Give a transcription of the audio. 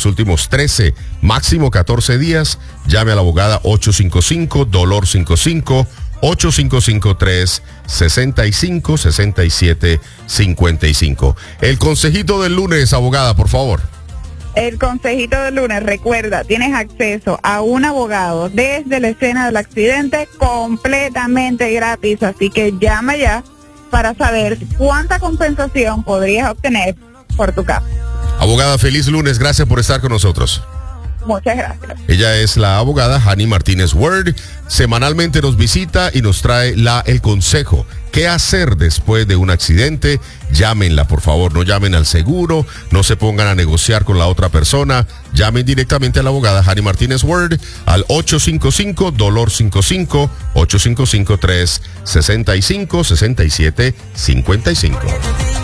los últimos 13, máximo 14 días, llame a la abogada 855-DOLOR55, 8553-656755. El consejito del lunes, abogada, por favor. El consejito del lunes, recuerda, tienes acceso a un abogado desde la escena del accidente completamente gratis, así que llama ya para saber cuánta compensación podrías obtener por tu caso. Abogada, feliz lunes, gracias por estar con nosotros. Muchas gracias. Ella es la abogada Hani Martínez Ward. Semanalmente nos visita y nos trae el consejo. ¿Qué hacer después de un accidente? Llámenla, por favor, no llamen al seguro, no se pongan a negociar con la otra persona. Llamen directamente a la abogada Hani Martínez Ward al 855-DOLOR55, 8553-656755.